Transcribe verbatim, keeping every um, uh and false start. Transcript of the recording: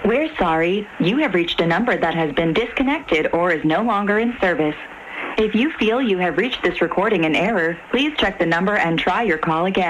We're sorry. You have reached a number that has been disconnected or is no longer in service. If you feel you have reached this recording in error, please check the number and try your call again.